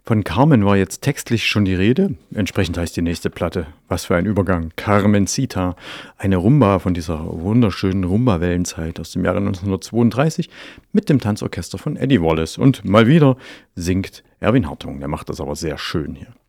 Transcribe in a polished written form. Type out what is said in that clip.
Von Carmen war jetzt textlich schon die Rede. Entsprechend heißt die nächste Platte. Was für ein Übergang. Carmencita. Eine Rumba von dieser wunderschönen Rumba-Wellenzeit aus dem Jahre 1932 mit dem Tanzorchester von Eddie Wallace. Und mal wieder singt Erwin Hartung. Der macht das aber sehr schön hier.